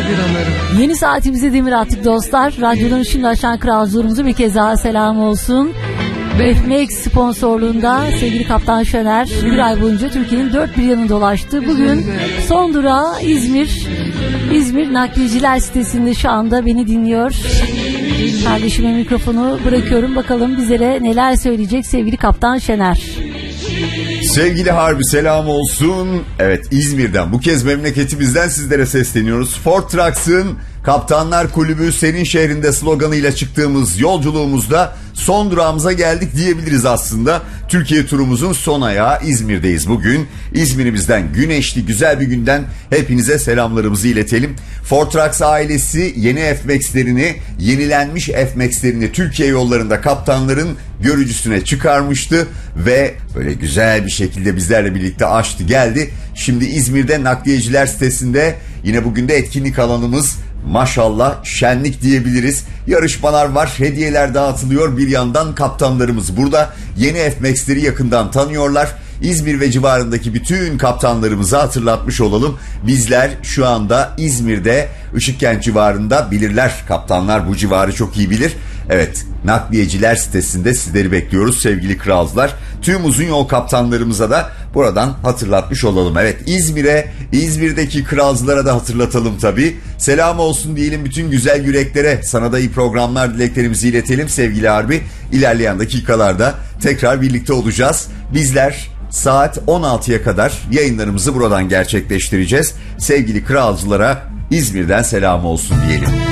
bir anarım. Yeni saatimize demir attık dostlar. Radyodan şimdi aşan kralcılarımıza bir kez daha selam olsun. FMX sponsorluğunda sevgili Kaptan Şener bir ay boyunca Türkiye'nin dört bir yanını dolaştı. Bugün son durağı İzmir. İzmir Nakliyeciler sitesinde şu anda beni dinliyor. Kardeşime mikrofonu bırakıyorum. Bakalım bizlere neler söyleyecek sevgili Kaptan Şener. Sevgili Harbi selam olsun. Evet, İzmir'den, bu kez memleketimizden sizlere sesleniyoruz. Ford Trucks'ın Kaptanlar Kulübü senin şehrinde sloganıyla çıktığımız yolculuğumuzda son durağımıza geldik diyebiliriz aslında. Türkiye turumuzun son ayağı İzmir'deyiz bugün. İzmir'imizden güneşli güzel bir günden hepinize selamlarımızı iletelim. Ford Trucks ailesi yeni F-Max'lerini, yenilenmiş F-Max'lerini Türkiye yollarında kaptanların görücüsüne çıkarmıştı ve böyle güzel bir şekilde bizlerle birlikte açtı geldi. Şimdi İzmir'de Nakliyeciler sitesinde yine bugün de etkinlik alanımız maşallah şenlik diyebiliriz. Yarışmalar var, hediyeler dağıtılıyor. Bir yandan kaptanlarımız burada yeni F-Max'leri yakından tanıyorlar. İzmir ve civarındaki bütün kaptanlarımızı hatırlatmış olalım. Bizler şu anda İzmir'de Işıkkent civarında, bilirler kaptanlar, bu civarı çok iyi bilir. Evet, Nakliyeciler sitesinde sizleri bekliyoruz sevgili kralcılar. Tüm uzun yol kaptanlarımıza da buradan hatırlatmış olalım. Evet, İzmir'deki kralcılara da hatırlatalım tabii. Selam olsun diyelim bütün güzel yüreklere. Sana da iyi programlar dileklerimizi iletelim sevgili Harbi. İlerleyen dakikalarda tekrar birlikte olacağız. Bizler saat 16'ya kadar yayınlarımızı buradan gerçekleştireceğiz. Sevgili kralcılara İzmir'den selam olsun diyelim.